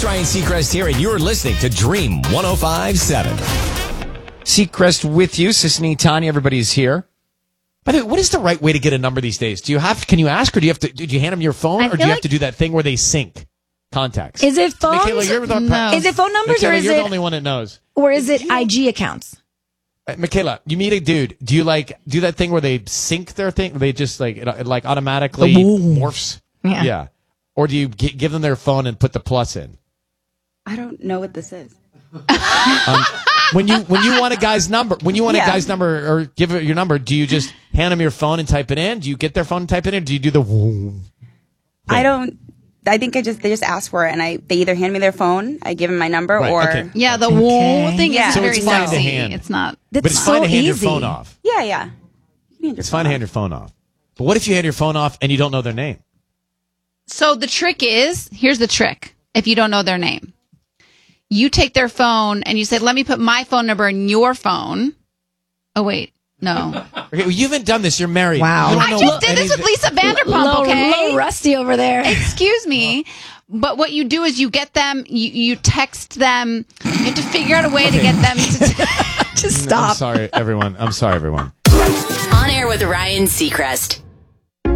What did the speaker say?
Ryan Seacrest here, and you're listening to Dream 105.7. Seacrest with you. Sisney, Tanya, everybody's here. By the way, what is the right way to get a number these days? Can you ask, or do you hand them your phone, or do you have to do that thing where they sync contacts? Is it phones? Michaela, Is it phone numbers, Michaela, or is you're it the only one that knows. Or is it IG accounts? Michaela, you meet a dude. Do you do that thing where they sync their thing? They just it automatically morphs. Yeah. Or do you give them their phone and put the plus in? I don't know what this is. When you want a guy's number, a guy's number or give it your number, do you just hand them your phone and type it in? Do you get their phone and type it in? Or do you do the woo? I don't. I think they just ask for it, and they either hand me their phone, I give them my number, or the woo thing is So very it's fine to sexy. hand. It's not. But it's fine to hand your phone off. Yeah. It's fine to hand your phone off. But what if you hand your phone off and you don't know their name? So the trick is, here's the trick. If you don't know their name, you take their phone and you say, let me put my phone number in your phone. Oh, wait. No. Okay, well, you haven't done this. You're married. Wow. I just did this with Lisa Vanderpump, okay? Little rusty over there. Excuse me. But what you do is you get them, you text them. You have to figure out a way to get them to Just stop. I'm sorry, everyone. On air with Ryan Seacrest.